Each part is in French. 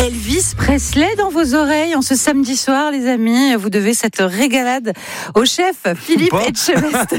Elvis Presley dans vos oreilles en ce samedi soir, les amis. Vous devez cette régalade au chef Philippe Etchebest.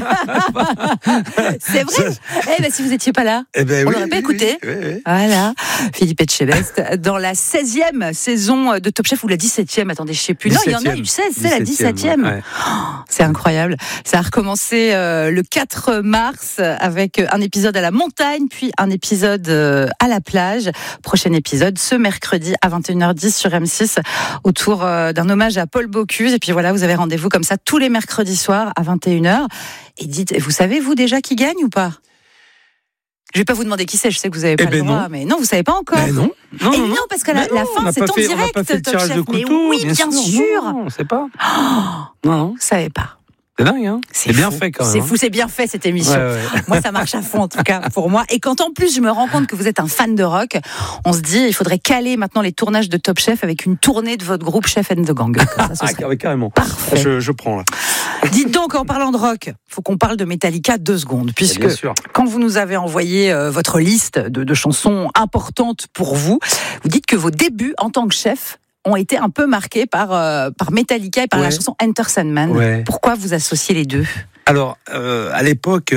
C'est vrai. Si vous n'étiez pas là, on l'aurait pas écouté. Oui. Voilà, Philippe Etchebest dans la 16e saison de Top Chef ou la 17e. Attendez, je sais plus. Non, il y en a eu 16, c'est la 17e. Ouais. C'est incroyable. Ça a recommencé le 4 mars avec un épisode à la montagne, puis un épisode à la plage. Prochain épisode ce mercredi à 21h10 sur M6 autour d'un hommage à Paul Bocuse. Et puis voilà, vous avez rendez-vous comme ça tous les mercredis soirs à 21h. Et dites, vous savez vous déjà qui gagne ou pas ? Je vais pas vous demander qui c'est, je sais que vous avez pas le droit, mais non, vous savez pas encore. Non, parce que la fin, c'est en direct. On n'a pas fait le tirage de couteau. Mais oui, bien sûr. Non, on ne sait pas. Non, vous savez pas. C'est dingue, hein. C'est bien fait quand même. C'est fou, c'est bien fait cette émission. Ouais. Moi, ça marche à fond en tout cas pour moi. Et quand en plus je me rends compte que vous êtes un fan de rock, on se dit il faudrait caler maintenant les tournages de Top Chef avec une tournée de votre groupe Chef and the Gang. Carrément. Parfait. Je prends là. Dites donc, en parlant de rock, faut qu'on parle de Metallica 2 secondes, puisque quand vous nous avez envoyé votre liste de chansons importantes pour vous, vous dites que vos débuts en tant que chef ont été un peu marqués par Metallica et par la chanson Enter Sandman. Ouais. Pourquoi vous associez les deux ? Alors, à l'époque,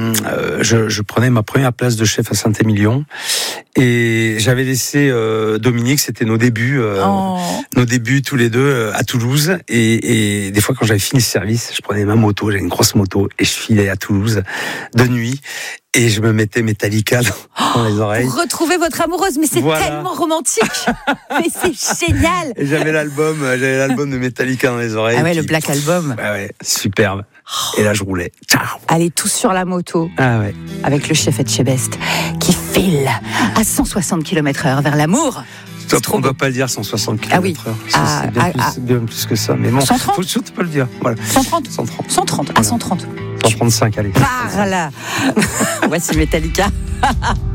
je prenais ma première place de chef à Saint-Émilion et j'avais laissé Dominique, c'était nos débuts tous les deux à Toulouse. Et des fois, quand j'avais fini ce service, je prenais ma moto, j'avais une grosse moto et je filais à Toulouse de nuit. Et je me mettais Metallica dans les oreilles. Vous retrouvez votre amoureuse, mais c'est tellement romantique. Mais c'est génial. Et j'avais l'album de Metallica dans les oreilles. Ah ouais, le Black Album. Ouais, superbe. Et là, je roulais. Ciao. Allez, tous sur la moto. Ah ouais. Avec le chef Etchebest qui file à 160 km/h vers l'amour. On ne doit pas le dire 160 km/h. C'est bien plus que ça. Mais bon, 130 faut surtout pas le dire. Voilà. 130 à 130. 135, allez. Par là. Voici Metallica.